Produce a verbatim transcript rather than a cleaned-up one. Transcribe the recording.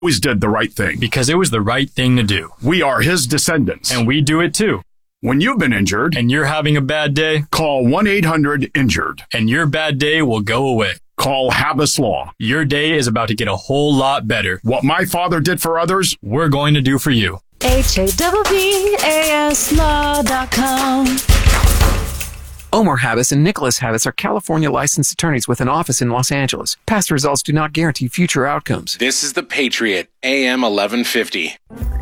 always did the right thing. Because it was the right thing to do. We are his descendants. And we do it too. When you've been injured and you're having a bad day, call one eight hundred injured. And your bad day will go away. Call Habas Law. Your day is about to get a whole lot better. What my father did for others, we're going to do for you. H A B B A S law dot com. Omar Habas and Nicholas Habas are California licensed attorneys with an office in Los Angeles. Past results do not guarantee future outcomes. This is The Patriot, A M eleven fifty.